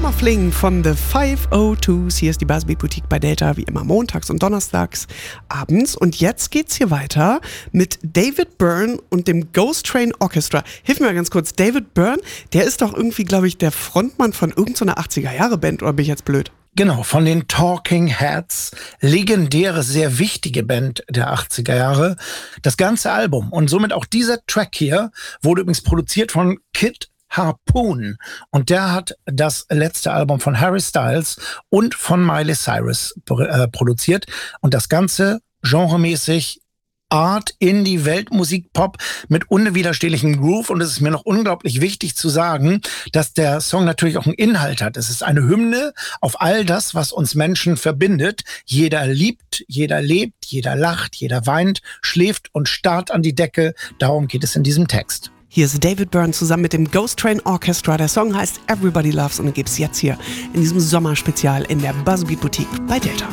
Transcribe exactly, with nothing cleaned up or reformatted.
Summer Fling von The five oh twos. Hier ist die Buzzbeat Boutique bei Delta, wie immer montags und donnerstags abends. Und jetzt geht's hier weiter mit David Byrne und dem Ghost Train Orchestra. Hilf mir mal ganz kurz, David Byrne, der ist doch irgendwie, glaube ich, der Frontmann von irgendeiner achtziger-Jahre-Band, oder bin ich jetzt blöd? Genau, von den Talking Heads, legendäre, sehr wichtige Band der achtziger Jahre. Das ganze Album und somit auch dieser Track hier wurde übrigens produziert von Kid Harpoon und der hat das letzte Album von Harry Styles und von Miley Cyrus äh, produziert und das Ganze genremäßig Art, Indie, Weltmusik, Pop mit unwiderstehlichem Groove. Und es ist mir noch unglaublich wichtig zu sagen, dass der Song natürlich auch einen Inhalt hat. Es ist eine Hymne auf all das, was uns Menschen verbindet. Jeder liebt, jeder lebt, jeder lacht, jeder weint, schläft und starrt an die Decke. Darum geht es in diesem Text. Hier ist David Byrne zusammen mit dem Ghost Train Orchestra. Der Song heißt Everybody Loves und den gibt's jetzt hier in diesem Sommerspezial in der Buzzbeat Boutique bei Delta.